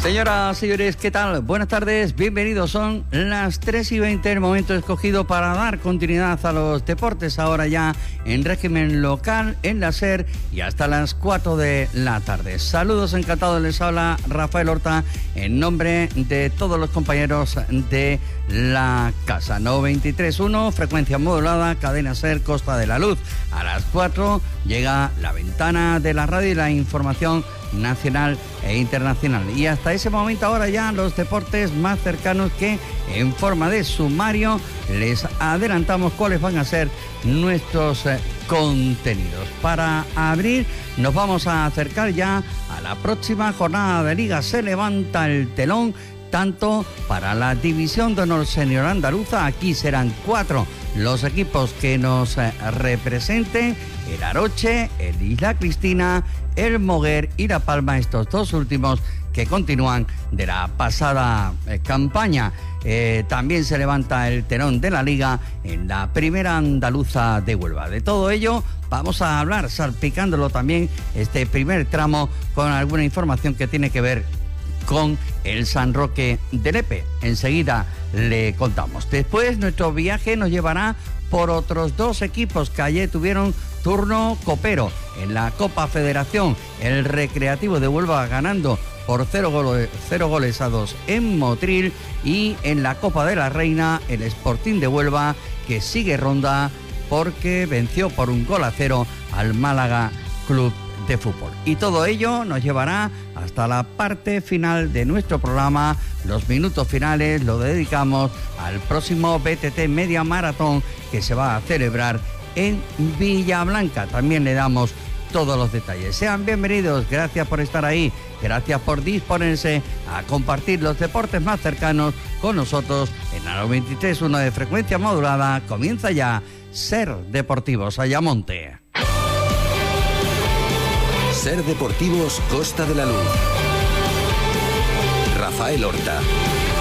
Señoras, señores, ¿qué tal? Buenas tardes, bienvenidos. Son las 3:20, el momento escogido para dar continuidad a los deportes, ahora ya en régimen local, en la SER, y hasta las 4 de la tarde. Saludos, encantados, les habla Rafael Horta, en nombre de todos los compañeros de la casa. 93.1, frecuencia modulada, cadena SER, Costa de la Luz. A las 4 llega la ventana de la radio y la información nacional e internacional. Y hasta ese momento ahora ya los deportes más cercanos, que en forma de sumario les adelantamos cuáles van a ser nuestros contenidos. Para abrir nos vamos a acercar ya a la próxima jornada de Liga. Se levanta el telón tanto para la División de Honor Senior Andaluza. Aquí serán 4 los equipos que nos representen: el Aroche, el Isla Cristina, el Moguer y La Palma, estos dos últimos que continúan de la pasada campaña. También se levanta el telón de la Liga en la Primera Andaluza de Huelva. De todo ello vamos a hablar, salpicándolo también este primer tramo con alguna información que tiene que ver con el San Roque de Lepe. Enseguida le contamos. Después nuestro viaje nos llevará por otros dos equipos que ayer tuvieron turno copero en la Copa Federación. El Recreativo de Huelva ganando por 0 goles a 2 en Motril, y en la Copa de la Reina el Sporting de Huelva, que sigue ronda porque venció por 1-0 al Málaga Club de Fútbol. Y todo ello nos llevará hasta la parte final de nuestro programa. Los minutos finales lo dedicamos al próximo BTT Media Maratón, que se va a celebrar en Villablanca. También le damos todos los detalles. Sean bienvenidos, gracias por estar ahí, gracias por disponerse a compartir los deportes más cercanos con nosotros en la 93.1 de frecuencia modulada. Comienza ya SER Deportivos Ayamonte. SER Deportivos Costa de la Luz. Rafael Horta.